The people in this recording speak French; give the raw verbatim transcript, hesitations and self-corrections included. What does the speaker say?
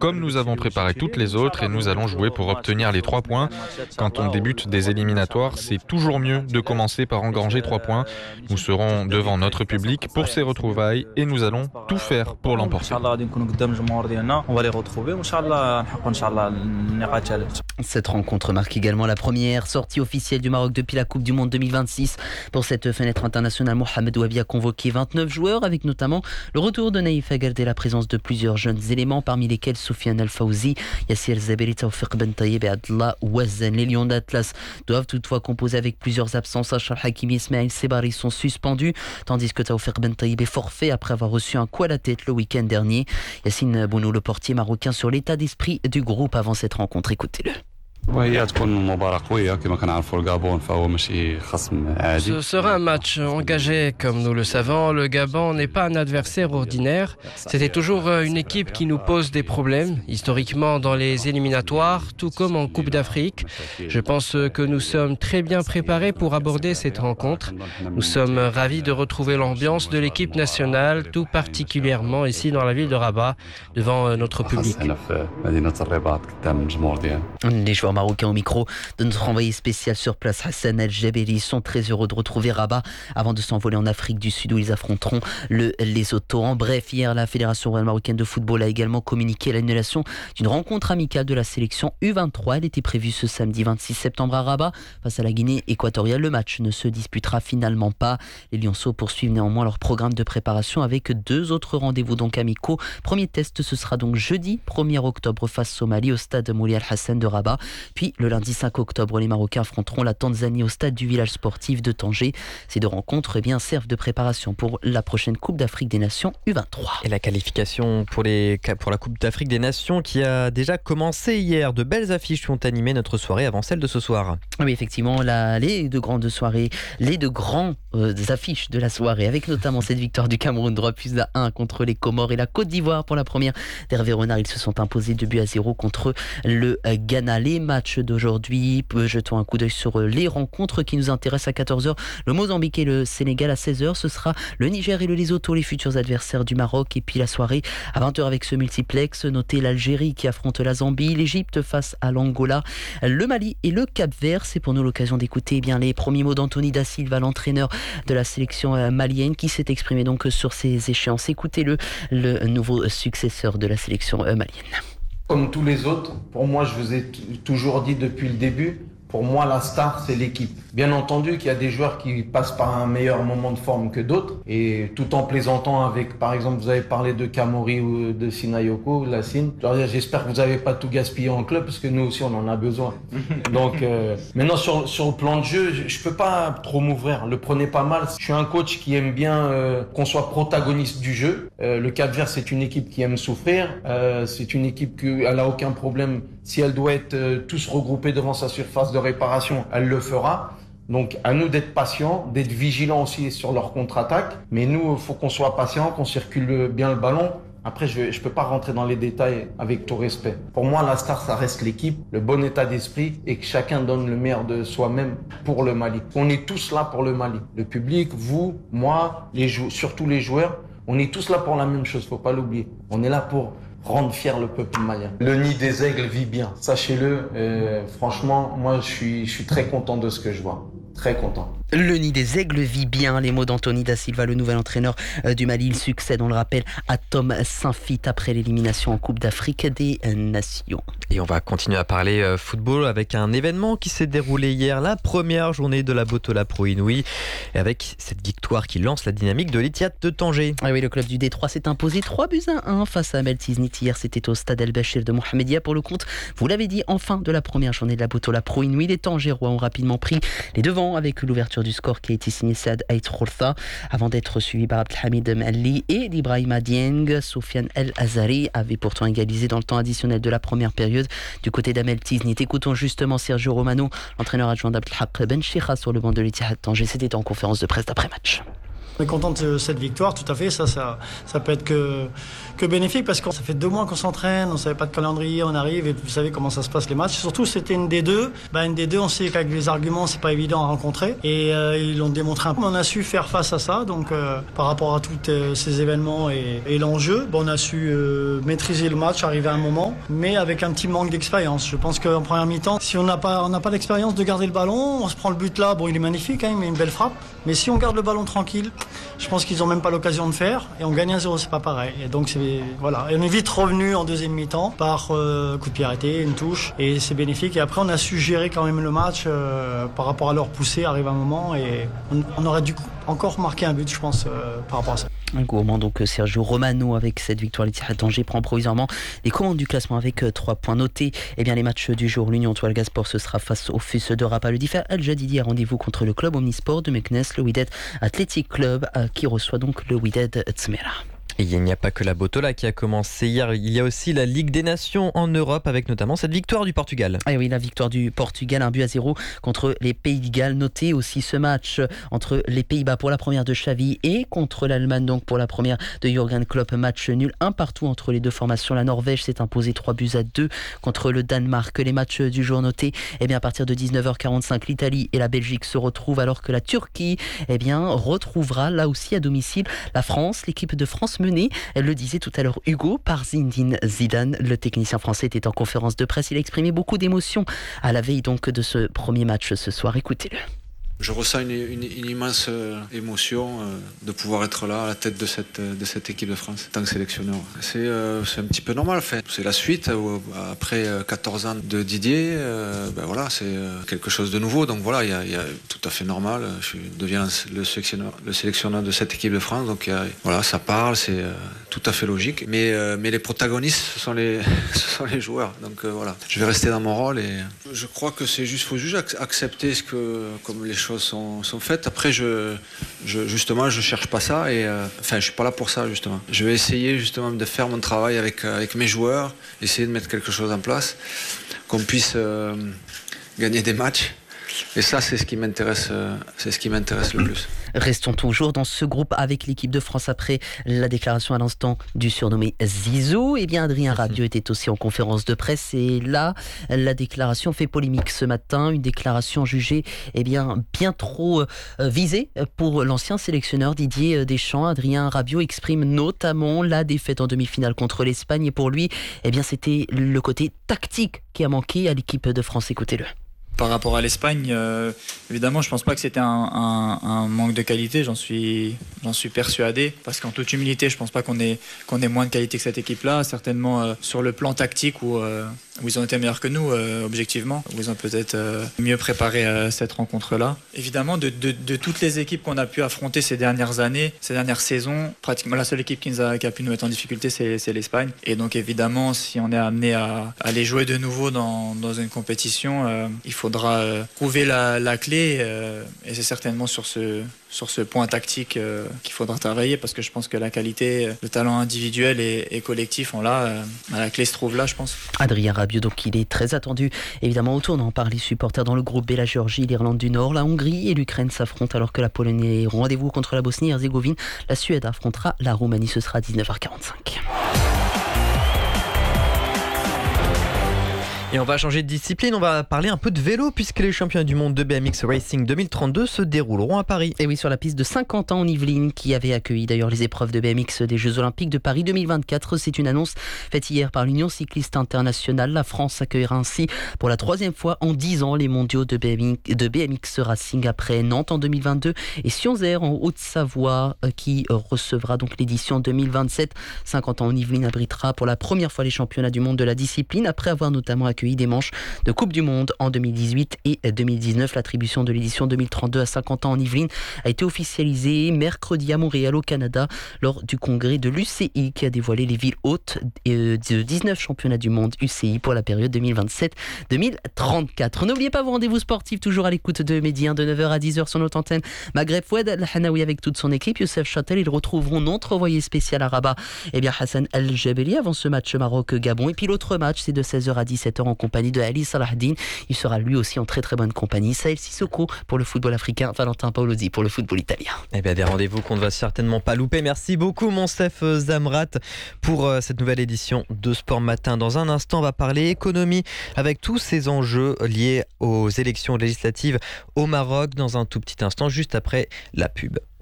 comme nous avons préparé toutes les autres et nous allons jouer pour obtenir les trois points. Quand on débute des éliminatoires, c'est toujours mieux de commencer par engranger trois points. Nous serons devant notre public pour ces retrouvailles et nous allons tout faire pour l'emporter. On va les retrouver. Cette rencontre marque également la première sortie officielle du Maroc depuis la Coupe du Monde deux mille vingt-six. Pour cette fenêtre internationale, Mohamed Ouabi a convoqué vingt-neuf joueurs, avec notamment le retour de Naïf Aguerd et la présence de plusieurs jeunes éléments, parmi lesquels Soufiane El Fawzi, Yassir Zaberi, Taoufik Ben Taïeb et Abdallah Ouazan. Les Lions d'Atlas doivent toutefois composer avec plusieurs absences. Achraf Hakimi et Ismaël Sebari sont suspendus, tandis que Taoufik Ben Taïeb est forfait après avoir reçu un coup à la tête le week-end dernier. Yacine Bounou, le portier marocain, sur l'état d'esprit du groupe avant cette rencontre. Écoutez-le. Ce sera un match engagé, comme nous le savons. Le Gabon n'est pas un adversaire ordinaire. C'était toujours une équipe qui nous pose des problèmes, historiquement dans les éliminatoires, tout comme en Coupe d'Afrique. Je pense que nous sommes très bien préparés pour aborder cette rencontre. Nous sommes ravis de retrouver l'ambiance de l'équipe nationale, tout particulièrement ici dans la ville de Rabat, devant notre public. Les joueurs marocains au micro de notre envoyé spécial sur place, Hassan El Jaberi, sont très heureux de retrouver Rabat avant de s'envoler en Afrique du Sud où ils affronteront le Lesotho. En bref, hier, la Fédération royale marocaine de football a également communiqué l'annulation d'une rencontre amicale de la sélection U vingt-trois. Elle était prévue ce samedi vingt-six septembre à Rabat face à la Guinée équatoriale. Le match ne se disputera finalement pas. Les Lionceaux poursuivent néanmoins leur programme de préparation avec deux autres rendez-vous donc amicaux. Premier test, ce sera donc jeudi premier octobre face au Mali au stade Mouli Al-Hassan de Rabat. Puis le lundi cinq octobre, les Marocains affronteront la Tanzanie au stade du village sportif de Tanger. Ces deux rencontres eh bien, servent de préparation pour la prochaine Coupe d'Afrique des Nations U vingt-trois. Et la qualification pour, les, pour la Coupe d'Afrique des Nations qui a déjà commencé hier. De belles affiches ont animé notre soirée avant celle de ce soir. Oui, effectivement, la, les deux grandes soirées, les deux grandes euh, affiches de la soirée, avec notamment cette victoire du Cameroun trois buts à un contre les Comores et la Côte d'Ivoire pour la première d'Hervé Renard. Ils se sont imposés deux buts à zéro contre le Ghana. Les matchs d'aujourd'hui, jetons un coup d'œil sur les rencontres qui nous intéressent à quatorze heures. Le Mozambique et le Sénégal à seize heures. Ce sera le Niger et le Lesotho, les futurs adversaires du Maroc. Et puis la soirée à vingt heures avec ce multiplex. Notez l'Algérie qui affronte la Zambie, l'Égypte face à l'Angola, le Mali et le Cap-Vert. C'est pour nous l'occasion d'écouter eh bien, les premiers mots d'Anthony Da Silva, l'entraîneur de la sélection malienne, qui s'est exprimé donc sur ces échéances. Écoutez-le, le nouveau successeur de la sélection malienne. Comme tous les autres, pour moi, je vous ai t- toujours dit depuis le début, pour moi, la star, c'est l'équipe. Bien entendu qu'il y a des joueurs qui passent par un meilleur moment de forme que d'autres. Et tout en plaisantant avec, par exemple, vous avez parlé de Kamori ou de Sinayoko, Lassine. J'espère que vous n'avez pas tout gaspillé en club, parce que nous aussi, on en a besoin. Donc, euh, maintenant, sur, sur le plan de jeu, je, je peux pas trop m'ouvrir. Le prenez pas mal. Je suis un coach qui aime bien euh, qu'on soit protagoniste du jeu. Euh, le Cap-Vert, c'est une équipe qui aime souffrir. Euh, c'est une équipe qui elle a aucun problème. Si elle doit être euh, tous regroupés devant sa surface de réparation, elle le fera. Donc, à nous d'être patients, d'être vigilants aussi sur leur contre-attaque. Mais nous, il faut qu'on soit patients, qu'on circule bien le ballon. Après, je ne peux pas rentrer dans les détails avec tout respect. Pour moi, la star, ça reste l'équipe, le bon état d'esprit et que chacun donne le meilleur de soi-même pour le Mali. On est tous là pour le Mali. Le public, vous, moi, les jou- surtout les joueurs, on est tous là pour la même chose, faut pas l'oublier. On est là pour rendre fier le peuple malien. Le nid des aigles vit bien, sachez-le. Euh, franchement, moi, je suis, je suis très content de ce que je vois. Très content. Le nid des aigles vit bien, les mots d'Anthony Da Silva, le nouvel entraîneur du Mali. Il succède, on le rappelle, à Tom Saint-Fit après l'élimination en Coupe d'Afrique des Nations. Et on va continuer à parler euh, football avec un événement qui s'est déroulé hier, la première journée de la Botola Pro Inouï, et avec cette victoire qui lance la dynamique de l'Etihad de Tanger. Ah oui, le club du D trois s'est imposé trois buts à un face à Amel Tiznit. Hier, c'était au stade El Bachir de Mohamedia pour le compte, vous l'avez dit, enfin de la première journée de la Botola Pro Inouï. Les Tangérois ont rapidement pris les devants avec l'ouverture du score qui a été signé Saad Ait Khourtha avant d'être suivi par Abdelhamid Mali et d'Ibrahima Dieng. Soufiane El Azari avait pourtant égalisé dans le temps additionnel de la première période du côté d'Amel Tiznit. Écoutons justement Sergio Romano, l'entraîneur adjoint d'Abdelhaq Ben Cheikha sur le banc de l'Etihad Tanger. C'était en conférence de presse d'après-match. On est content de cette victoire, tout à fait. Ça, ça, ça peut être que, que bénéfique parce que ça fait deux mois qu'on s'entraîne, on ne savait pas de calendrier, on arrive et vous savez comment ça se passe les matchs. Surtout, c'était une D deux. Bah, une D deux, on sait qu'avec les arguments, c'est pas évident à rencontrer et euh, ils l'ont démontré un peu. On a su faire face à ça, donc euh, par rapport à tous euh, ces événements et, et l'enjeu, bah, on a su euh, maîtriser le match, arriver à un moment, mais avec un petit manque d'expérience. Je pense qu'en première mi-temps, si on n'a pas, on n'a pas l'expérience de garder le ballon, on se prend le but là, bon, il est magnifique, hein, il met une belle frappe, mais si on garde le ballon tranquille, je pense qu'ils n'ont même pas l'occasion de faire et on gagne un zéro, c'est pas pareil. Et donc c'est, voilà. Et on est vite revenu en deuxième mi-temps par euh, coup de pied arrêté, une touche et c'est bénéfique. Et après on a su gérer quand même le match euh, par rapport à leur poussée, arrive un moment et on, on aurait dû encore marquer un but, je pense, euh, par rapport à ça. Un gourmand donc Sergio Romano avec cette victoire. L'Ittihad Tanger prend provisoirement les commandes du classement avec trois points notés. Et bien les matchs du jour, l'Union Toualgasport ce sera face au F U S de Rabat. Le Difa Al Jadidi a rendez-vous contre le club Omnisport de Meknes, le Wydad Athletic Club qui reçoit donc le Wydad Tzmera. Et il n'y a pas que la Botola qui a commencé hier, il y a aussi la Ligue des Nations en Europe avec notamment cette victoire du Portugal. Ah oui, la victoire du Portugal, un but à zéro contre les Pays de Galles. Notez aussi ce match entre les Pays-Bas pour la première de Xavi et contre l'Allemagne donc pour la première de Jürgen Klopp. Match nul, un partout entre les deux formations. La Norvège s'est imposée trois buts à deux contre le Danemark. Les matchs du jour notés, eh bien à partir de dix-neuf heures quarante-cinq, l'Italie et la Belgique se retrouvent alors que la Turquie eh bien, retrouvera là aussi à domicile la France. L'équipe de France menée, elle le disait tout à l'heure Hugo, par Zinedine Zidane. Le technicien français était en conférence de presse. Il a exprimé beaucoup d'émotions à la veille donc de ce premier match ce soir. Écoutez-le. Je ressens une, une, une immense euh, émotion euh, de pouvoir être là à la tête de cette, de cette équipe de France, en tant que sélectionneur. C'est, euh, c'est un petit peu normal, en fait. C'est la suite. Où, après quatorze ans de Didier, euh, ben voilà, c'est quelque chose de nouveau. Donc voilà, il y a, y a tout à fait normal. Je deviens le sélectionneur, le sélectionneur de cette équipe de France. Donc y a, voilà, ça parle, c'est euh, tout à fait logique. Mais, euh, mais les protagonistes, ce sont les, ce sont les joueurs. Donc euh, voilà, je vais rester dans mon rôle et je crois que c'est juste, faut juste accepter ce que, comme les choses Sont, sont faites. Après, je, je, justement, je cherche pas ça et euh, enfin, je suis pas là pour ça justement. Je vais essayer justement de faire mon travail avec avec mes joueurs, essayer de mettre quelque chose en place, qu'on puisse euh, gagner des matchs. Et ça, c'est ce qui m'intéresse, euh, c'est ce qui m'intéresse le plus. Restons toujours dans ce groupe avec l'équipe de France après la déclaration à l'instant du surnommé Zizou. Eh bien, Adrien Rabiot était aussi en conférence de presse et là, la déclaration fait polémique ce matin. Une déclaration jugée eh bien, bien trop euh, visée pour l'ancien sélectionneur Didier Deschamps. Adrien Rabiot exprime notamment la défaite en demi-finale contre l'Espagne et pour lui, eh bien, c'était le côté tactique qui a manqué à l'équipe de France. Écoutez-le. Par rapport à l'Espagne, euh, évidemment, je pense pas que c'était un, un, un manque de qualité. J'en suis, j'en suis persuadé. Parce qu'en toute humilité, je pense pas qu'on ait, qu'on ait moins de qualité que cette équipe-là. Certainement euh, sur le plan tactique où, euh, où ils ont été meilleurs que nous, euh, objectivement. Où ils ont peut-être euh, mieux préparé euh, cette rencontre-là. Évidemment, de, de, de toutes les équipes qu'on a pu affronter ces dernières années, ces dernières saisons, pratiquement la seule équipe qui, nous a, qui a pu nous mettre en difficulté, c'est, c'est l'Espagne. Et donc, évidemment, si on est amené à, à les jouer de nouveau dans, dans une compétition, euh, il faut Il faudra euh, trouver la, la clé euh, et c'est certainement sur ce, sur ce point tactique euh, qu'il faudra travailler parce que je pense que la qualité, le talent individuel et, et collectif, on l'a, euh, la clé se trouve là, je pense. Adrien Rabiot, donc il est très attendu évidemment au tournant par les supporters dans le groupe B. La Géorgie, l'Irlande du Nord, la Hongrie et l'Ukraine s'affrontent alors que la Pologne est rendez-vous contre la Bosnie-Herzégovine. La Suède affrontera la Roumanie, ce sera à dix-neuf heures quarante-cinq. Et on va changer de discipline, on va parler un peu de vélo puisque les championnats du monde de B M X Racing deux mille trente-deux se dérouleront à Paris. Et oui, sur la piste de Saint-Quentin en Yvelines qui avait accueilli d'ailleurs les épreuves de B M X des Jeux Olympiques de Paris deux mille vingt-quatre. C'est une annonce faite hier par l'Union cycliste internationale. La France accueillera ainsi pour la troisième fois en dix ans les mondiaux de B M X, de B M X Racing après Nantes en deux mille vingt-deux et Sionzère en Haute-Savoie qui recevra donc l'édition deux mille vingt-sept. Saint-Quentin en Yvelines abritera pour la première fois les championnats du monde de la discipline après avoir notamment accueilli des manches de Coupe du Monde en deux mille dix-huit et deux mille dix-neuf. L'attribution de l'édition deux mille trente-deux à Saint-Quentin en Yvelines a été officialisée mercredi à Montréal au Canada lors du congrès de l'U C I qui a dévoilé les villes hôtes de dix-neuf championnats du monde U C I pour la période deux mille vingt-sept deux mille trente-quatre. N'oubliez pas vos rendez-vous sportifs toujours à l'écoute de Midi un de neuf heures à dix heures sur notre antenne. Maghreb Fouad Al-Hanaoui avec toute son équipe, Youssef Châtel, ils retrouveront notre envoyé spécial à Rabat, eh bien Hassan El Jebeli avant ce match Maroc-Gabon et puis l'autre match c'est de seize heures à dix-sept heures en en compagnie de Ali Salahdine. Il sera lui aussi en très très bonne compagnie. Saël Sissoko pour le football africain, Valentin Paolozzi pour le football italien. Eh bien, des rendez-vous qu'on ne va certainement pas louper. Merci beaucoup, mon Steph Zamrat, pour euh, cette nouvelle édition de Sport Matin. Dans un instant, on va parler économie avec tous ces enjeux liés aux élections législatives au Maroc. Dans un tout petit instant, juste après la pub.